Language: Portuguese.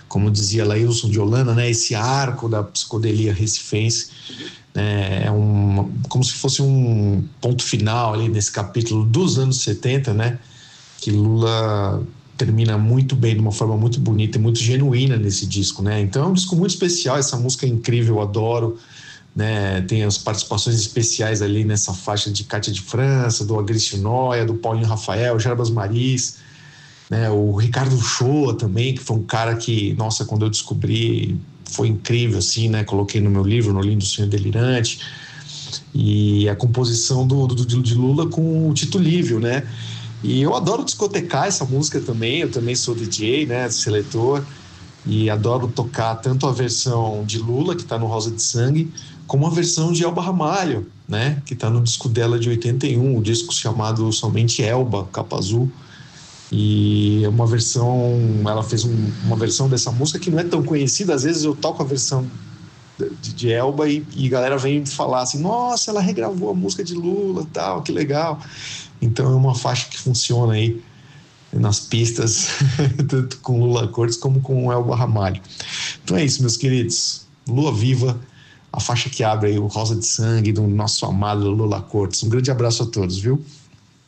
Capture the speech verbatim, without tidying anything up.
como dizia Laílson de Holanda, né, esse arco da psicodelia recifense, né, é um, como se fosse um ponto final ali nesse capítulo dos anos setenta, né, que Lula termina muito bem, de uma forma muito bonita e muito genuína nesse disco, né? Então é um disco muito especial, essa música é incrível, eu adoro, né? Tem as participações especiais ali nessa faixa de Cátia de França, do Agrício Noia, do Paulinho Rafael, Jarbas Maris, né? O Ricardo Shoa também, que foi um cara que, nossa, quando eu descobri, foi incrível, assim, né? Coloquei no meu livro, No Lindo Sonho Delirante, e a composição do, do, de Lula com o Tito Lívio, né? E eu adoro discotecar essa música também, eu também sou D J, né, seletor, e adoro tocar tanto a versão de Lula, que está no Rosa de Sangue, como a versão de Elba Ramalho, né, que está no disco dela de oitenta e um, o disco chamado somente Elba, capa azul, e é uma versão, ela fez um, uma versão dessa música que não é tão conhecida, às vezes eu toco a versão de, de Elba e, e a galera vem falar assim, nossa, ela regravou a música de Lula, tal, que legal. Então é uma faixa que funciona aí nas pistas, tanto com Lula Cortes como com Elba Ramalho. Então é isso, meus queridos. Lua Viva, a faixa que abre aí o Rosa de Sangue do nosso amado Lula Cortes. Um grande abraço a todos, viu?